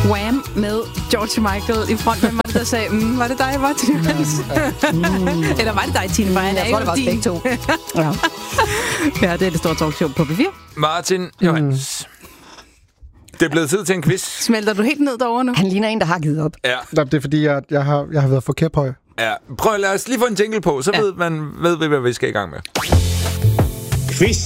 Wham med George Michael i front. Hvem var det, der sagde, var det dig, Martin Johans? Eller var det dig, Tine? Jeg tror, det var begge to. Ja, det er det store talkshow på B4. Martin Johans. Det er blevet tid til en quiz. Smelter du helt ned derovre nu? Han ligner en, der har givet op. Ja. Det er fordi, jeg har været for kæphøj. Ja. Prøv at lade os lige få en jingle på, så ved vi, hvad vi skal i gang med. Quiz.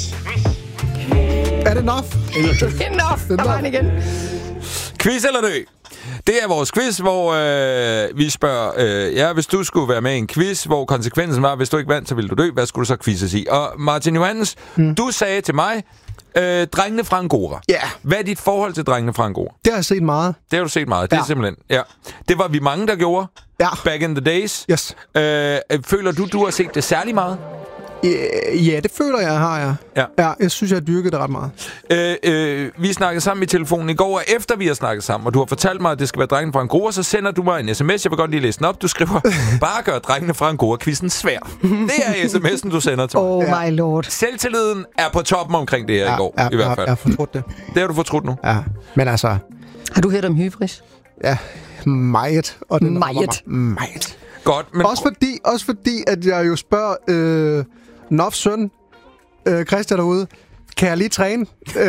Er det enough? Enough! Der var han igen. Quiz eller dø? Det er vores quiz, hvor vi spørger, hvis du skulle være med i en quiz, hvor konsekvensen var, hvis du ikke vandt, så ville du dø. Hvad skulle du så quizzes i? Og Martin Johans, du sagde til mig, drengene fra Angora. Ja. Hvad er dit forhold til drengene fra Angora? Det har jeg set meget. Det har du set meget. Det er simpelthen, det var vi mange, der gjorde. Ja. Back in the days. Yes. Føler du har set det særlig meget? Ja, det føler jeg, har jeg. Ja. Jeg synes, jeg har dyrket det ret meget. Vi snakkede sammen i telefonen i går, og efter vi har snakket sammen, og du har fortalt mig, at det skal være drengene fra Angora, så sender du mig en sms. Jeg vil godt lige læse den op. Du skriver, bare gør drengene fra Angora-quizzen svær. Det er sms'en, du sender til mig. My lord. Selvtilliden er på toppen omkring det her i går, i hvert fald. Jeg har fortrudt det. Det har du fortrudt nu? Ja, men altså... Har du hørt om hybris? Ja, meget. Og den Meget. Godt, men... Også fordi, at jeg jo spørger Nofs søn, Christian derude, kan jeg lige træne,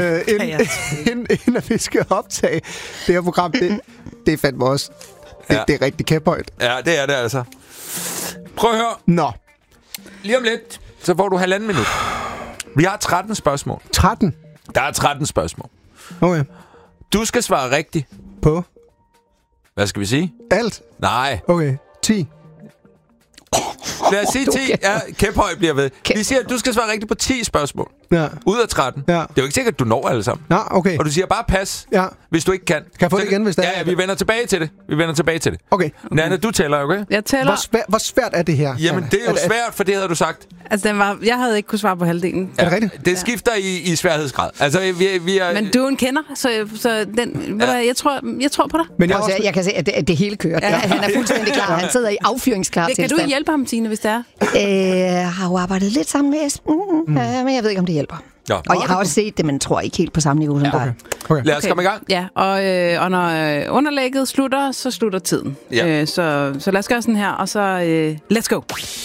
inden at vi skal optage det her program? Det er fandme også. Det er rigtig kæphøjt. Ja, det er det altså. Prøv at høre. Nå. Lige om lidt, så får du 1,5 minut. Vi har 13 spørgsmål. 13? Der er 13 spørgsmål. Okay. Du skal svare rigtigt. På? Hvad skal vi sige? Alt? Nej. Okay. 10. Lad os sige 10. Ja, kæphøj bliver ved. Vi siger, at du skal svare rigtigt på 10 spørgsmål. Ja. Ud af 13. Ja. Det er jo ikke sikkert, at du når alle sammen. Nå, okay. Og du siger bare pas, hvis du ikke kan. Kan jeg få det igen, hvis det er? Ja, vi vender tilbage til det. Okay. Nanne, du tæller, okay? Jeg tæller. Hvor svært er det her? Jamen, det er jo svært, for det havde du sagt. Altså, jeg havde ikke kunne svare på halvdelen. Er det rigtigt? Det skifter i sværhedsgrad. Altså, vi er... Men du er en kender, så den, jeg tror på dig. Men jeg kan se, at det hele kører. Ja. Han er fuldstændig klar. Han sidder i affyringsklar tilstand. Kan du hjælpe ham, Tine, hvis det er? Har jo arbejdet lidt sammen med Esben, men jeg ved ikke, om det hjælper. Ja. Og jeg har også set det, men tror ikke helt på samme niveau som dig. Okay. Lad os komme i gang. Ja, og når underlægget slutter, så slutter tiden. Ja. Så lad os gøre sådan her, og så let's go.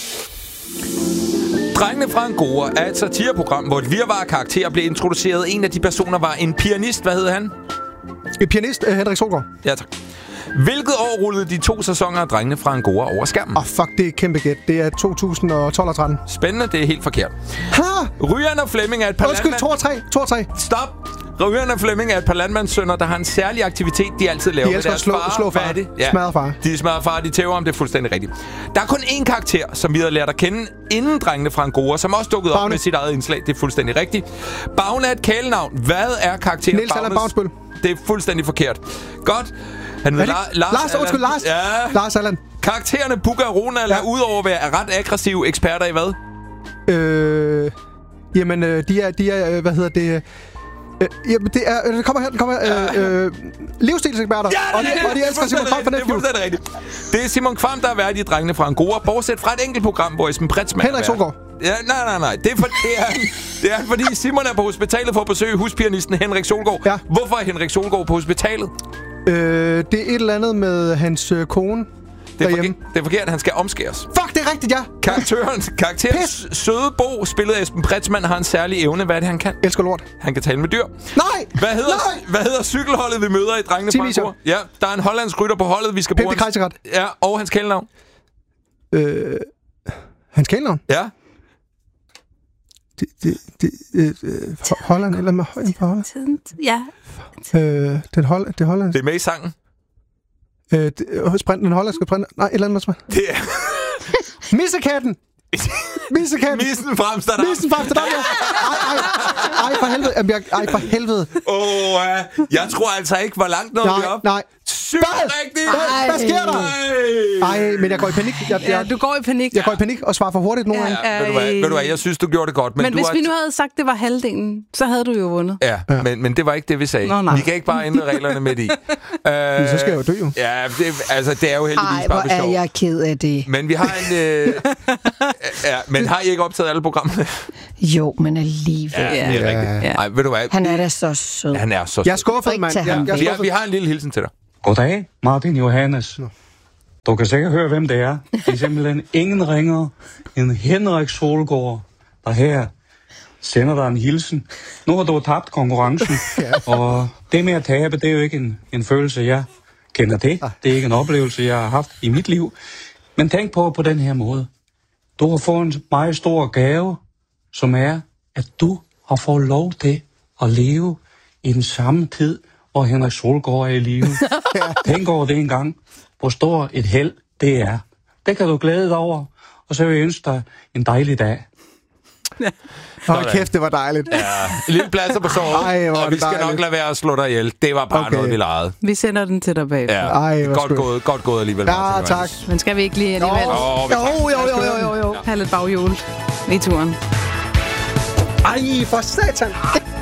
Drengene fra Angora er et satireprogram, hvor et virvar af karakterer blev introduceret. En af de personer var en pianist. Hvad hed han? En pianist, Henrik Solgaard. Ja, tak. Hvilket år rullede de 2 sæsoner af Drengene fra Angora over skærmen? Fuck, det er et kæmpe gæt. Det er 2012 og 13. Spændende, det er helt forkert. Ha! Ryan og Flemming er et par Undskyld, 2 og 3. Stop! Ryan og Flemming er et par landmandssønner, der har en særlig aktivitet, de altid laver med deres far. Slå far. Hvad er det? Ja. Smadrer far. De smadrer far, de tæver om, det er fuldstændig rigtigt. Der er kun én karakter, som vi havde lært at kende inden Drengene fra Angora, som også dukkede op med sit eget indslag. Det er fuldstændig rigtigt. Bagne er et kælenavn. Hvad er karakteren Niels Allan Bavnsbøl. Det er fuldstændig forkert. Godt. Han hedder Lars. Ja. Lars Allan. Karaktererne Bugge og Ronald er udover at være ret aggressive eksperter i hvad? Jamen, de er, hvad hedder det... Jamen, det er... Den kommer her. Livsstilseksperter. Ja, og de elsker Simon Kvam fra Nephew. Det er fuldstændig rigtigt. Det er Simon Kvam, der er vært i Drengene fra Angora, bortset fra et enkelt program, hvor Esben Pretzmann Henrik Solgaard. Ja, nej. Det er fordi Simon er på hospitalet for at besøge huspianisten Henrik Solgaard. Ja. Hvorfor er Henrik Solgaard på hospitalet? Det er et eller andet med hans kone. Det er forkert, han skal omskæres. Fuck, det er rigtigt, ja! Karakteren Søde Bo, spillet af Esben Pretzmann, har en særlig evne. Hvad er det, han kan? Elsker lort. Han kan tale med dyr. Nej! Hvad hedder cykelholdet, vi møder i Drengene fra Angora? Ja, der er en hollandsk rytter på holdet, vi skal bruge. Pepe Kajserat. Ja, og hans kælenavn. Hans kælenavn? Ja. Holland eller med højen på Holland? Ja. Det Holland. Det er med i sangen. Den hollandske sprint. Nej, et eller andet. Det er... Missekatten! Missen fra Amsterdam. Ej, for helvede. Jeg tror altså ikke, hvor langt nåede vi op. Nej. Sygt rigtigt! Hvad sker der? Ej, men jeg går i panik. Du går i panik. Jeg går i panik og svarer for hurtigt nogle gange. Ved du hvad, jeg synes, du gjorde det godt. Men hvis vi nu havde sagt, det var halvdelen, så havde du jo vundet. Ja, men det var ikke det, vi sagde. Vi kan ikke bare ændre reglerne midt i. Så skal jeg jo dø jo. Ja, det er jo heldigvis bare for sjov. Ej, hvor er jeg ked af det. Men vi har en... men har I ikke optaget alle programmerne? Jo, men alligevel. Ja, det er rigtigt. Ja. Ej, ved du hvad? Han er da så sød. Han er så sød. Jeg er skuffet, mand. Vi har en lille hilsen til dig. Goddag, Martin Johannes. Du kan sikkert høre, hvem det er. Det er simpelthen ingen ringer end Henrik Solgaard, der her sender dig en hilsen. Nu har du tabt konkurrencen, og det med at tabe, det er jo ikke en følelse, jeg kender det. Det er ikke en oplevelse, jeg har haft i mit liv. Men tænk på den her måde. Du har fået en meget stor gave, som er, at du har fået lov til at leve i den samme tid, hvor Henrik Solgaard er i live. Tænk over det en gang, hvor stor et held det er. Det kan du glæde dig over, og så vil jeg ønske dig en dejlig dag. Hold kæft, det var dejligt. Ja, en lille plads på såret, og vi skal nok lade være at slå dig ihjel. Det var bare noget, vi legede. Vi sender den til dig bagefter. Ja, godt gået alligevel. Ja, tak. Men skal vi ikke lige alligevel? Jo. Have lidt baghjul i turen. Ej, for satan.